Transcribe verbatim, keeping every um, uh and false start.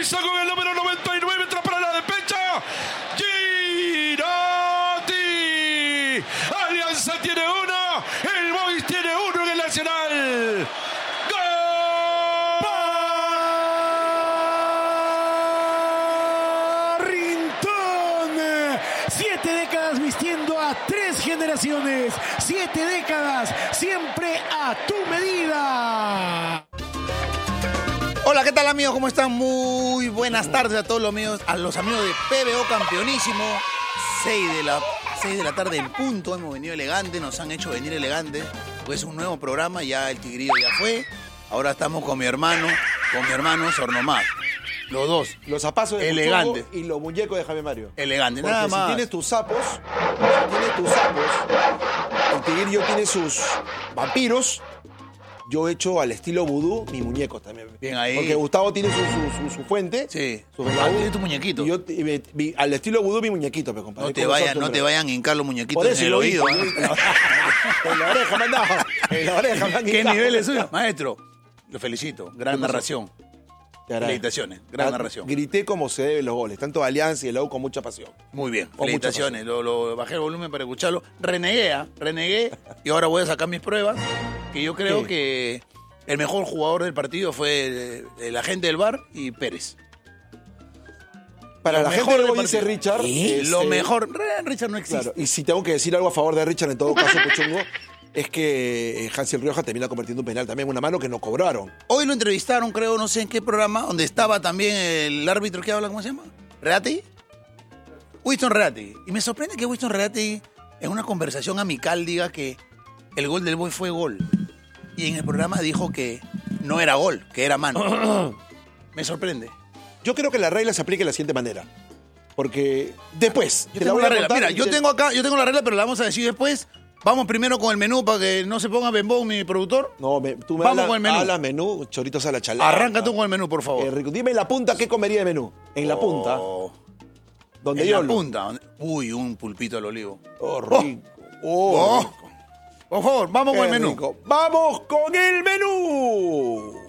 Autoriza con el número noventa y nueve, entra para la despecha. Girotti. Alianza tiene uno. El Boys tiene uno en el Nacional. Siete décadas vistiendo a tres generaciones. Siete décadas, siempre a tu medida. Hola, ¿qué tal, amigos? ¿Cómo están? Muy buenas tardes a todos los amigos, a los amigos de P B O Campeonísimo. seis de la, seis de la tarde en punto. Hemos venido elegantes, nos han hecho venir elegantes. Pues es un nuevo programa, ya el Tigrillo ya fue. Ahora estamos con mi hermano, con mi hermano Sornomar. Los dos. Los zapazos de Elegante. y los muñecos de Javier Mario. Elegante, Porque nada si más. tienes tus sapos, si tienes tus sapos, el Tigrillo tiene sus vampiros. Yo he hecho al estilo vudú mis muñecos también. Bien ahí. Porque Gustavo tiene su, su, su, su fuente. Sí. Su Ah, tiene tu muñequito. Y yo, y me- mi- al estilo vudú mi muñequito, pero compadre. No te con vayan, nosotros, no te hombre. vayan a hincar los muñequitos Por eso en el yo oído. hinco, ¿eh? yo hinco. En la oreja me han dado. En la oreja me han ¿Qué hincado. nivel es suyo? Maestro, lo felicito. Gran ¿Qué pasó? narración. Caray. Felicitaciones. Gran Ah, narración. Grité como se deben los goles, tanto de Alianza y el U con mucha pasión. Muy bien, Con felicitaciones. Lo, lo- bajé el volumen para escucharlo. Renegué, ¿ah? renegué. Y ahora voy a sacar mis pruebas. Que yo creo ¿Qué? que el mejor jugador del partido fue el, el agente del V A R y Pérez. Para Lo la mejor gente del que dice partido. Richard, ¿Eh? este, Lo mejor. Re- Richard no existe. Claro, y si tengo que decir algo a favor de Richard en todo caso, Puchungo, es que Hansel Rioja termina convirtiendo un penal también, una mano que no cobraron. Hoy lo entrevistaron, creo, no sé en qué programa, donde estaba también el árbitro que habla, ¿cómo se llama? ¿Reati? Winston Reati. Y me sorprende que Winston Reati, en una conversación amical, diga que el gol del Boy fue gol. Y en el programa dijo que no era gol, que era mano. Me sorprende. Yo creo que la regla se aplica de la siguiente manera. Porque después, Yo te tengo voy la a regla. contar Mira, y yo te- tengo acá, yo tengo la regla, pero la vamos a decir después. Vamos primero con el menú para que no se ponga bembón mi productor. No, me- tú me Vamos hablas, con el menú. hablas menú, choritos a la chalada. Arranca tú con el menú, por favor. Eh, rico. Dime en la punta qué comería de menú. En la punta, Oh, donde en yo la lo- punta. donde- Uy, un pulpito al olivo. Oh, rico. Oh, Oh. rico. Por favor, vamos con Qué el menú. rico. ¡Vamos con el menú!